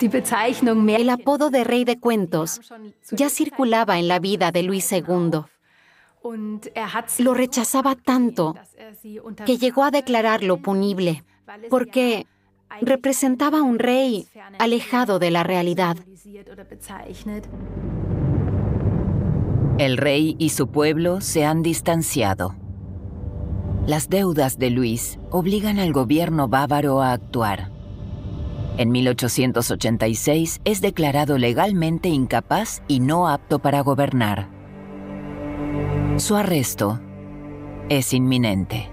El apodo de Rey de Cuentos ya circulaba en la vida de Luis II. Lo rechazaba tanto que llegó a declararlo punible, porque representaba a un rey alejado de la realidad. El rey y su pueblo se han distanciado. Las deudas de Luis obligan al gobierno bávaro a actuar. En 1886 es declarado legalmente incapaz y no apto para gobernar. Su arresto es inminente.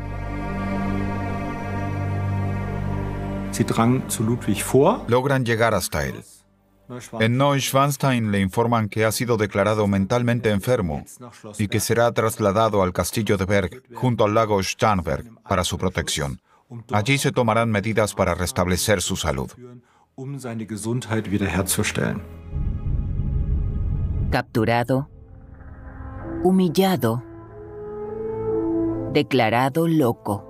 Logran llegar hasta él. En Neuschwanstein le informan que ha sido declarado mentalmente enfermo y que será trasladado al castillo de Berg, junto al lago Starnberg, para su protección. Allí se tomarán medidas para restablecer su salud. Capturado, humillado, declarado loco.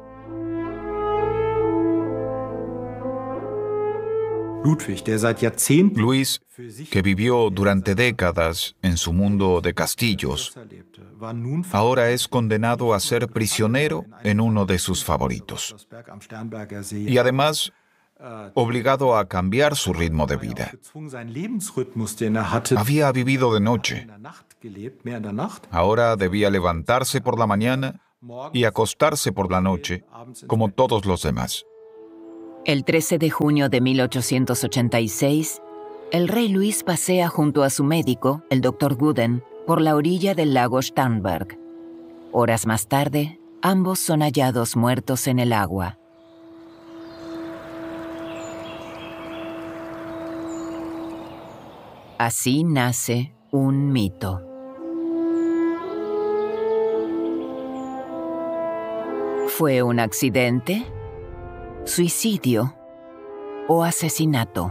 Luis, que vivió durante décadas en su mundo de castillos, ahora es condenado a ser prisionero en uno de sus favoritos. Y además, obligado a cambiar su ritmo de vida. Había vivido de noche. Ahora debía levantarse por la mañana y acostarse por la noche, como todos los demás. El 13 de junio de 1886, el rey Luis pasea junto a su médico, el Dr. Guden, por la orilla del lago Starnberg. Horas más tarde, ambos son hallados muertos en el agua. Así nace un mito. ¿Fue un accidente? ¿Suicidio o asesinato?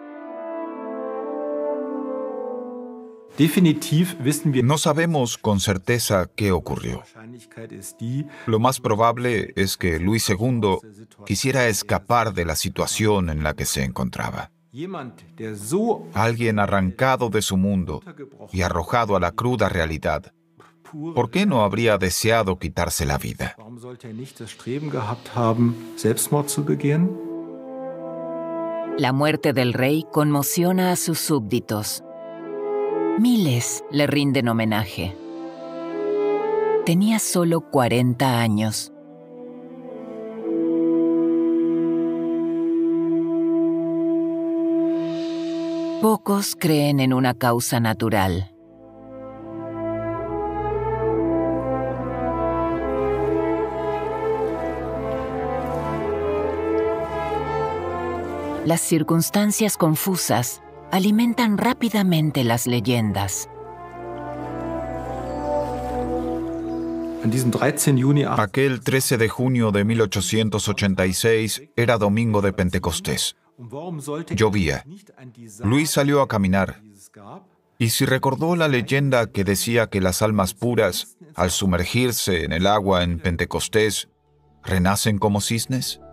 No sabemos con certeza qué ocurrió. Lo más probable es que Luis II quisiera escapar de la situación en la que se encontraba. Alguien arrancado de su mundo y arrojado a la cruda realidad. ¿Por qué no habría deseado quitarse la vida? La muerte del rey conmociona a sus súbditos. Miles le rinden homenaje. Tenía solo 40 años. Pocos creen en una causa natural. Las circunstancias confusas alimentan rápidamente las leyendas. Aquel 13 de junio de 1886 era domingo de Pentecostés. Llovía. Luis salió a caminar. ¿Y si recordó la leyenda que decía que las almas puras, al sumergirse en el agua en Pentecostés, renacen como cisnes?